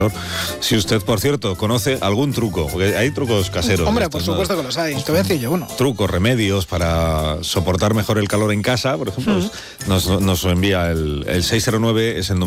Si usted, por cierto, conoce algún truco, porque hay trucos caseros. Hombre, por supuesto que los hay. Te voy a decir yo uno. Trucos, remedios para soportar mejor el calor en casa, por ejemplo, nos envía el 609, es el número